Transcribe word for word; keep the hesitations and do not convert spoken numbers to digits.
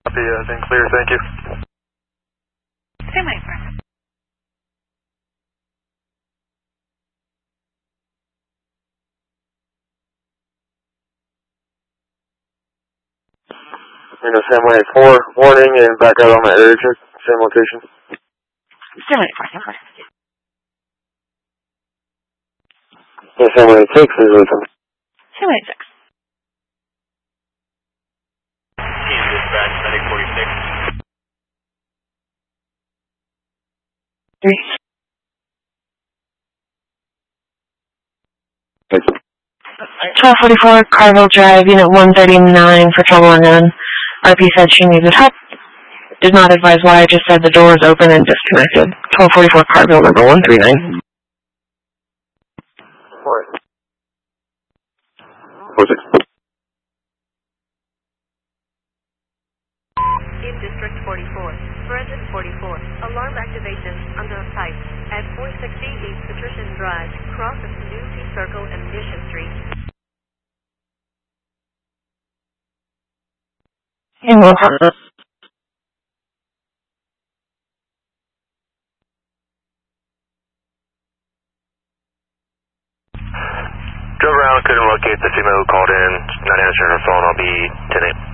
Copy, uh, then clear, thank you. Stand by, sir. Reno Samway four, warning and back out on my area check, same location. Stand by, stand by. Yeah, Samway six is open. Stand by, six. Team dispatch, Medic forty-six. Three. twelve forty-four, Carville Drive, Unit one thirty-nine for trouble unknown. R P said she needed help. Did not advise why, I just said the door is open and disconnected. twelve forty-four, Carville, number one thirty-nine. Four. Four six. In District forty-four, Brendan forty-four, alarm activation under type at four sixty East Patrician Drive, cross of Community Circle and Mission Street. In Wilson. Drove around, couldn't locate the female who called in, not answering her phone, I'll be ten eight.